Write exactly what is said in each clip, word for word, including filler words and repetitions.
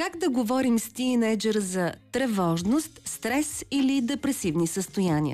Как да говорим с тийнейджър за тревожност, стрес или депресивни състояния?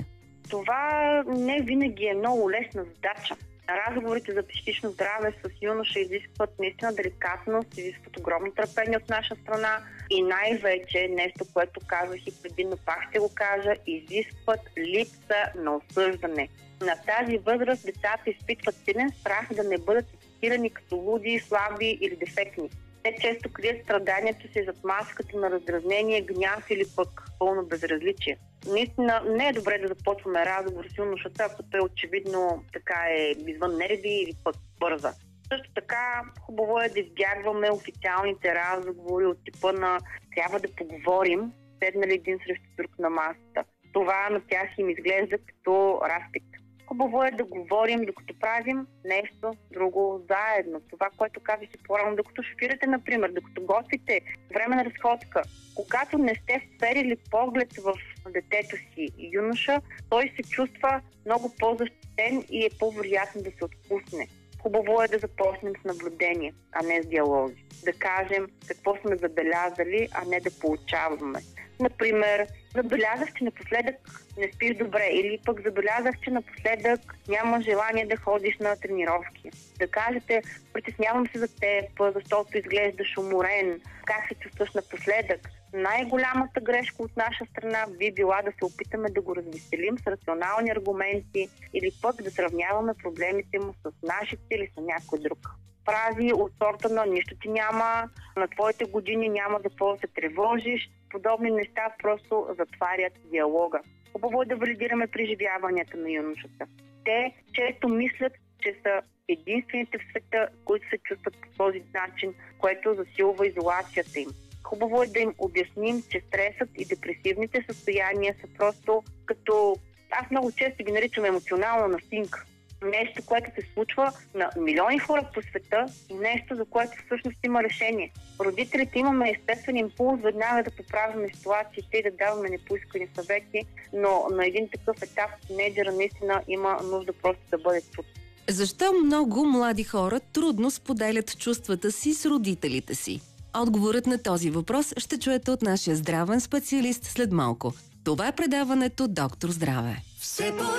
Това не винаги е много лесна задача. Разговорите за психично здраве с юноша изискват наистина деликатност, изискват огромно търпение от наша страна и най-вече нещо, което казах и преди, но пак ще го кажа, изискват липса на осъждане. На тази възраст децата изпитват силен страх да не бъдат етикетирани като луди, слаби или дефектни. Те често крият страданието си зад маската на раздразнение, гняв или пък пълно безразличие. Наистина не е добре да започваме разговор с юношата, ако той очевидно така е извън нерви или пък бърза. Също така хубаво е да избягваме официалните разговори от типа на трябва да поговорим, седнали един срещу друг на масата. Това на тях им изглежда като разпит. Хубаво е да говорим, докато правим нещо друго заедно. Това, което казах и по-рано, докато шофирате, например, докато готвите, време на разходка. Когато не сте вперили поглед в детето си юноша, той се чувства много по-защитен и е по-вероятно да се отпусне. Хубаво е да започнем с наблюдение, а не с диалози. Да кажем какво сме забелязали, а не да получаваме. Например, забелязах, че напоследък не спиш добре или пък забелязах, че напоследък няма желание да ходиш на тренировки. Да кажете, притеснявам се за теб, защото изглеждаш уморен, как се чувстваш напоследък. Най-голямата грешка от наша страна би била да се опитаме да го развеселим с рационални аргументи или пък да сравняваме проблемите му с нашите или с някой друг. Фрази от сорта на нищо ти няма, на твоите години няма за какво да се тревожиш. Подобни неща просто затварят диалога. Хубаво е да валидираме преживяванията на юношата. Те често мислят, че са единствените в света, които се чувстват по този начин, което засилва изолацията им. Хубаво е да им обясним, че стресът и депресивните състояния са просто като... Аз много често ги наричам емоционална настинка. Нещо, което се случва на милиони хора по света и нещо, за което всъщност има решение. Родителите имаме естествен импулс веднага да поправяме ситуациите и да даваме непоискани съвети, но на един такъв етап тинейджъра наистина има нужда просто да бъде чут. Защо много млади хора трудно споделят чувствата си с родителите си? Отговорът на този въпрос ще чуете от нашия здравен специалист след малко. Това е предаването Доктор Здраве.